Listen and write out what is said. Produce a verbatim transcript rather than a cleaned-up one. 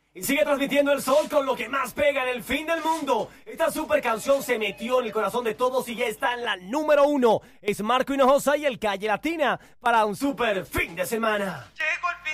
Y sigue transmitiendo el sol con lo que más pega en el fin del mundo. Esta super canción se metió en el corazón de todos y ya está en la número uno. Es Marco Hinojosa y el Calle Latina para un super fin de semana.